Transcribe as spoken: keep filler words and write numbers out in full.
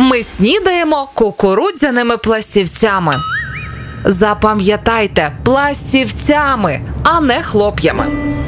Ми снідаємо кукурудзяними пластівцями. Запам'ятайте, пластівцями, а не хлоп'ями.